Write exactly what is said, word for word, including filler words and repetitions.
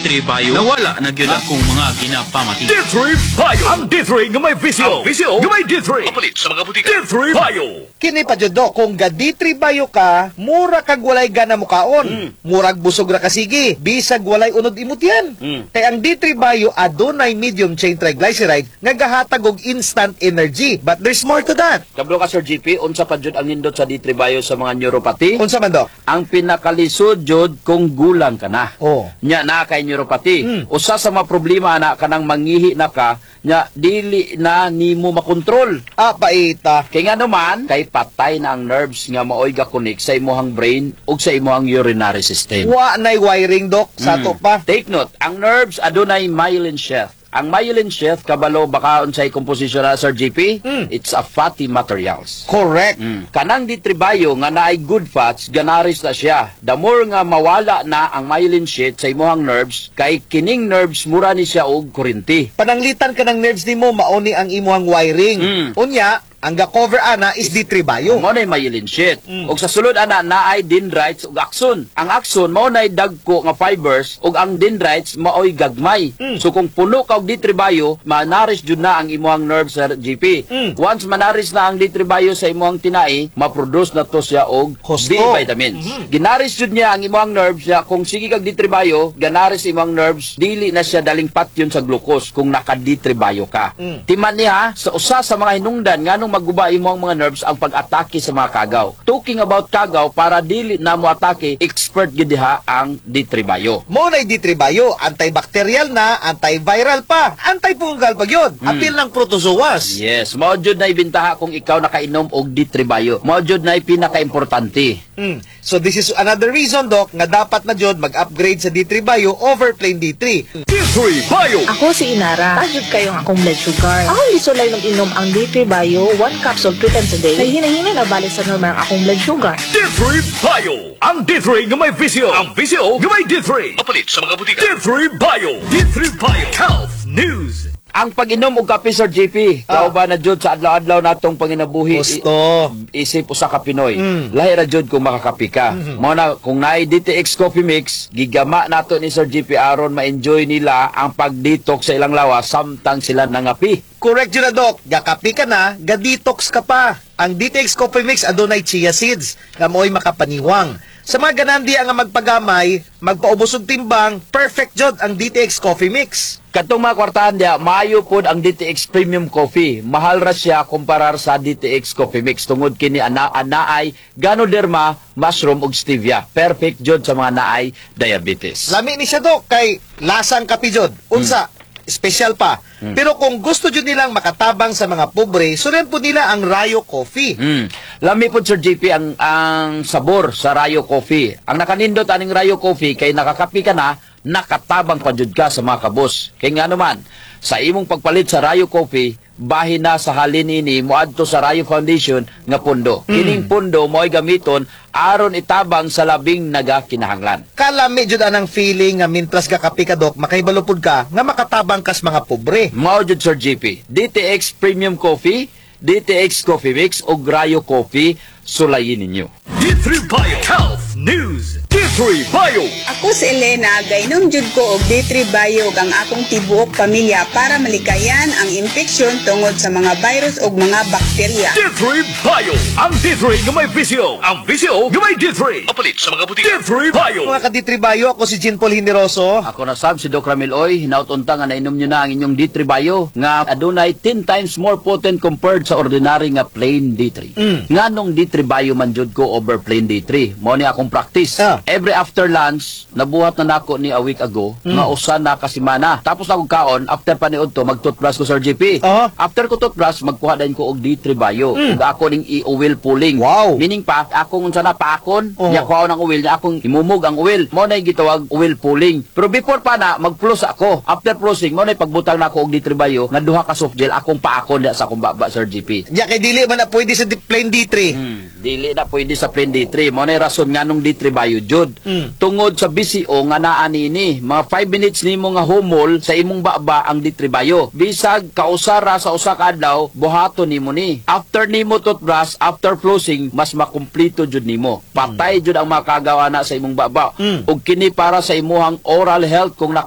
three Bio, nawala na gyud akong mga ginapamati. D three Bio! Ang D three nga may visyo! Ang visyo nga may D three! Papalit sa mga butika! D three Bio! Kini pa jud do, kung ga D three Bio ka, mura kag walay gana mo kaon. Mm. Murag busog ra ka sige, bisag walay unod imot yan. Mm. Kay ang D three Bio adunay medium chain triglyceride nga gahatag og instant energy. But there's more to that. Kablo ka Sir G P, unsa pa jud ang nindot sa D three Bio sa mga neuropathy? Unsa man do? Ang pinakalisod jud kung gulang ka na. Oh. Nya na kay neuropathy. Mm. Usa sa mga problema na kanang mangihi na ka, nya dili na nimo makontrol. Ah, paita. Kay nga naman, kay patay na ang nerves nga maoy ga-connect sa imuhang brain ug sa imuhang urinary system. Wa nay wiring dok sa Mm. to pa. Take note, ang nerves adunay myelin sheath. Ang myelin sheath kabalo baka unsay komposisyon na Sir G P? Mm. It's a fatty materials. Correct. Mm. Kanang D three Bio nga naay good fats, ganaris na siya. The more nga mawala na ang myelin sheath sa imuhang nerves, kay kining nerves mura ni siya og kuryente. Pananglitan ka ng nerves nimo mauni ang imuhang wiring. Mm. Unya, ang ga-cover ana is D three Bio. Mao nay myelin sheath. Mm. Ug sa sulod ana naay dendrites ug axon. Ang axon mao nay dagko nga fibers ug ang dendrites maoy gagmay. Mm. So kung puno ka og D three Bio, manaris jud na ang imuhang nerve sa G P. Mm. Once manaris na ang D three Bio sa imuhang tinai, ma-produce na to siya og Husto. B vitamins. Mhm. Ginaris jud niya ang imuhang nerves siya kung sige kag D three Bio, ganaris imuhang nerves, dili na siya daling patyon sa glucose kung naka D three Bio ka. Mm. Timan niya sa usa sa mga hinungdan nganong maguba imong mga nerves ang pag-atake sa mga kagaw. Talking about kagaw, para dili na mo atake, expert gid diha ang D three Bio. Mo na D three Bio, antibacterial na, antiviral pa, antifungal pa gyud. Mm. Apil ng protozoas. Yes, mao jud na ibintaha kung ikaw nakainom og D three Bio. Mao jud na pinaka-importante. Mm. So this is another reason dok nga dapat na jud mag-upgrade sa D three Bio over plain D three. D three Bio! Ako si Inara. Tajud kayong akong blood sugar. Ako hindi sulay nung inom ang D three Bio, one capsule three times a day. Kay hinahinay na balik sa normal ang akong blood sugar. D three Bio! Ang D three nga may visyo! Ang visyo nga may D three! Papalit sa mga butika! D three Bio! D three Bio! Health News! Ang pag-inom og kape Sir G P, Ah. kauban na jud sa adlaw-adlaw natong panginabuhi. Gusto. I- isip usa ka Pinoy. Mm. Lahi ra jud kung makakapi ka. Mhm. Mao na kung naay D T X Coffee Mix, gigama nato ni Sir G P aron ma-enjoy nila ang pag-detox sa ilang lawas samtang sila nangapi. Correct yun na, Dok. Gakapi ka na, ga-detox ka pa. Ang D T X Coffee Mix adunay chia seeds nga mo'y makapaniwang. Sa mga ganandi nga magpagamay, magpaubos og timbang, perfect jud ang D T X Coffee Mix. Katong mga kwartahan dia, maayo pod ang D T X Premium Coffee. Mahal ra siya kumparar sa D T X Coffee Mix tungod kini ana anaay Ganoderma, mushroom ug stevia. Perfect jud sa mga naay diabetes. Lami ni siya, Dok, kay lasang kapi jud. Unsa, special pa. Pero kung gusto jud nilang makatabang sa mga pobre, sunan po nila ang Rayo Coffee. Mm. Lami po Sir G P ang ang sabor sa Rayo Coffee. Ang nakanindot aning Rayo Coffee kay nakakapi ka na, nakatabang pa jud ka sa mga kabos. Kay nga naman, sa imong pagpalit sa Rayo Coffee, bahin na sa halin ini moadto sa Rayo Foundation nga pundo. Kining pundo mo'y gamiton aron itabang sa labing nagakinahanglan. Kalami jud anang feeling nga mintras gakapi ka, Dok, makaibalupod ka nga makatabang kas mga pobre. Mao jud Sir G P, D T X Premium Coffee, D T X Coffee Mix ug Rayo Coffee, sulayin ninyo. D three Bio! Health News! D three Bio! Ako si Elena, gainom jud ko og D three Bio ang akong tibuok pamilya para malikayan ang infeksyon tungod sa mga virus ug mga bakterya. D three Bio! Ang D three nga may visyo! Ang visyo nga may D three! Papalit sa mga butika! D three Bio! Mga ka-D three Bio, ako si Jean Paul Hineroso. Ako na sab si Doc Ramil Oy, hinautunta nga nainom nyo na ang inyong D three Bio nga adunay ten times more potent compared sa ordinary nga plain D three. Mm. Nganong D three Bio man jud ko over plain D three. Mao ni akong practice. Ah. Every after lunch, nabuhat na nako ni a week ago nga usa na ka semana. Tapos akong kaon after pa niudto mag-toothbrush ko Sir G P. Ah. After ko toothbrush magkuha din ko og D three Bio. Mm. Ug ako ning i-oil pulling. Wow. Meaning pa akong unsa na paakon, Oh. nya kuha ng oil nya akong imumog ang oil. Mao na gitawag oil pulling. Pero before pa na mag-floss ako. After flossing, mao na pagbutang nako og D three Bio nga duha ka soft gel akong paakon diha sa akong baba Sir G P. Ya kay dili man na pwede sa di- plain D three. Hmm, dili na pwede sa plain D three. Mao na rason nganong D three Bio jud. Mm. Tungod sa B C O nga naa nini, mga five minutes nimo nga humol sa imong baba ang D three Bio. Bisag kausara sa usa ka adlaw, buhaton nimo ni. After nimo toothbrush, after flossing, mas makumpleto jud nimo. Patay jud ang makagawa na sa imong baba. Mm. Ug kini para sa imuhang oral health kung